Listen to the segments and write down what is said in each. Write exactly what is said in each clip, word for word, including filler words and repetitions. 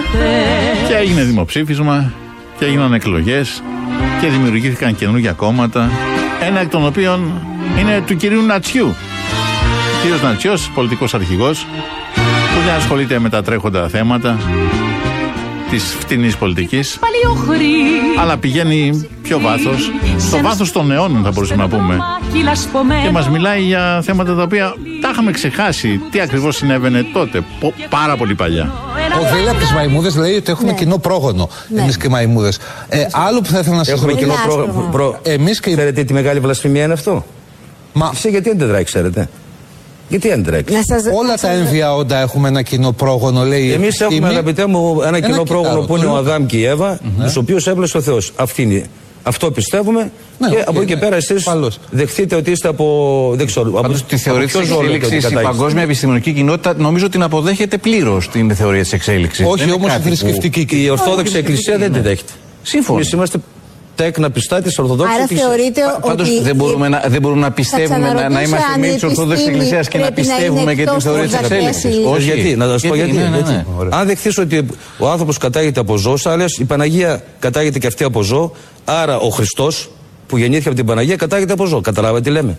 Και έγινε δημοψήφισμα και έγιναν εκλογές και δημιουργήθηκαν καινούργια κόμματα. Ένα εκ των οποίων είναι του κυρίου Νατσιού. Ο κύριος Νατσιός, πολιτικός αρχηγός, που δεν ασχολείται με τα τρέχοντα θέματα της φτηνής πολιτικής, αλλά πηγαίνει πιο βάθος, στο βάθος των αιώνων θα μπορούσαμε να πούμε, και μας μιλάει για θέματα τα οποία τα είχαμε ξεχάσει τι ακριβώς συνέβαινε τότε, πάρα πολύ παλιά. Ο Δήλα από τις μαϊμούδες λέει ότι έχουμε ναι. κοινό πρόγονο, ναι. εμείς και οι μαϊμούδες. Ε, άλλο που θα ήθελα να σας έχουμε κοινό πρόγονο. Προ... Εμείς και... Ξέρετε τι μεγάλη βλασφημία είναι αυτό? Μα... Εσύ γιατί δεν τρέχει, ξέρετε? Γιατί δεν τρέξει? Σας... Όλα τα έμβια όντα έχουμε ένα κοινό πρόγονο, λέει. Εμείς έχουμε, είμαι... αγαπητέ μου, ένα, ένα κοινό πρόγονο που είναι ο Αδάμ και η Εύα, mm-hmm. τους οποίους έβλεψε ο Θεός. Αυτή είναι. Αυτό πιστεύουμε, ναι, και okay, από εκεί και ναι. πέρα εσείς δεχτείτε ότι είστε από. Δεν ξέρω. Πάντως από τη θεωρία της εξέλιξης η παγκόσμια επιστημονική κοινότητα νομίζω την αποδέχεται πλήρως την θεωρία της εξέλιξης. Όχι όμως η θρησκευτική. Η Ορθόδοξη Εκκλησία δεν τη δέχεται. Σύμφωνα. Εμείς είμαστε τέκνα πιστά της Ορθοδόξης Εκκλησίας. Πάντως δεν μπορούμε να, δεν μπορούμε να πιστεύουμε να, να είμαστε μέλη της Ορθοδόξης Εκκλησίας και να πιστεύουμε και την θεωρία της εξέλιξης. Όχι, γιατί, να σας πω γιατί. Αν δεχθείς ότι ο άνθρωπος κατάγεται από ζώο, άλλες η Παναγία κατάγεται και αυτή από ζώο, άρα ο Χριστός που γεννήθηκε από την Παναγία κατάγεται από ζώο. Καταλάβατε τι λέμε?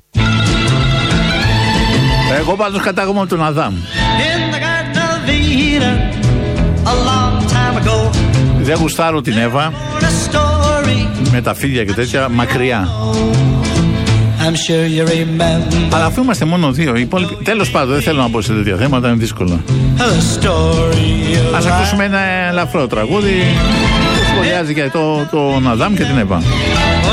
Εγώ πάντως κατάγομαι από τον Αδάμ. Δεν γουστάρω την Εύα με τα φίδια και τέτοια, μακριά. Αλλά αφού είμαστε μόνο δύο, οι υπόλοιποι... Τέλος πάντων, δεν θέλω να πω σε τέτοια θέματα, είναι δύσκολο. Ας ακούσουμε ένα ελαφρό τραγούδι που σχολιάζει για το, τον Αδάμ και την Εύα.